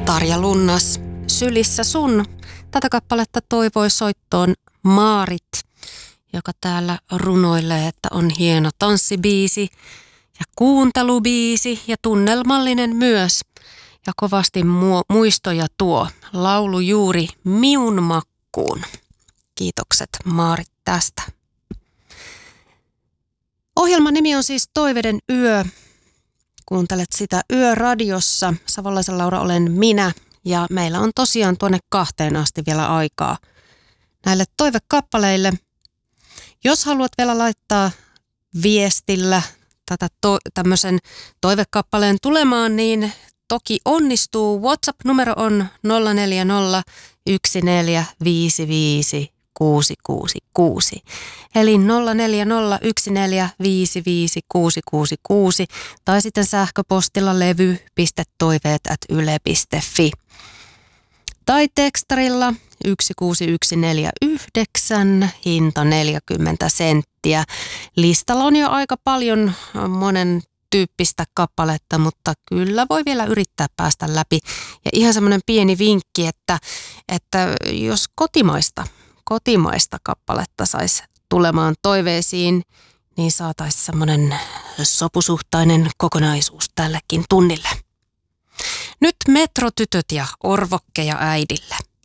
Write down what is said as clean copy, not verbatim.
Tarja Lunnas, Sylissä sun. Tätä kappaletta toivoi soittoon Maarit, joka täällä runoilee, että on hieno tanssibiisi ja kuuntelubiisi ja tunnelmallinen myös. Ja kovasti muistoja tuo laulu juuri miun makkuun. Kiitokset Maarit tästä. Ohjelman nimi on siis Toiveiden yö. Kuuntelet sitä Yöradiossa. Savolaisen Laura olen minä ja meillä on tosiaan tuonne 2 asti vielä aikaa näille toivekappaleille. Jos haluat vielä laittaa viestillä tämmöisen toivekappaleen tulemaan, niin toki onnistuu. WhatsApp-numero on 0401455666. Eli 0401455666 tai sitten sähköpostilla levy.toiveet@yle.fi. Tai tekstarilla 16149, hinta 40 senttiä. Listalla on jo aika paljon monen tyyppistä kappaletta, mutta kyllä voi vielä yrittää päästä läpi. Ja ihan semmoinen pieni vinkki, että jos kotimaista kappaletta saisi tulemaan toiveisiin, niin saataisiin semmoinen sopusuhtainen kokonaisuus tällekin tunnille. Nyt metrotytöt ja orvokkeja äidille.